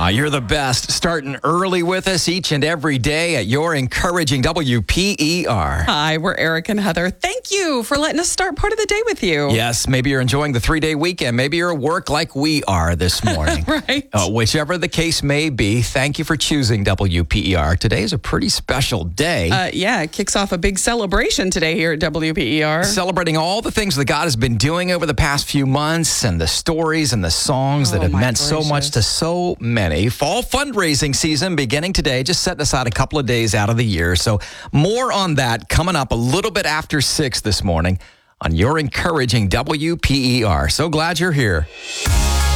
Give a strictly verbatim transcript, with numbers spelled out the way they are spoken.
Ah, you're the best. Starting early with us each and every day at your encouraging W P E R. Hi, we're Eric and Heather. Thank you for letting us start part of the day with you. Yes, maybe you're enjoying the three-day weekend. Maybe you're at work like we are this morning. Right. Uh, whichever the case may be, thank you for choosing W P E R. Today is a pretty special day. Uh, yeah, it kicks off a big celebration today here at W P E R. Celebrating all the things that God has been doing over the past few months and the stories and the songs Oh, that have my meant so gracious. much to so many. Fall fundraising season beginning today, just setting aside a couple of days out of the year. So more on that coming up a little bit after six this morning on your encouraging W P E R. So glad you're here.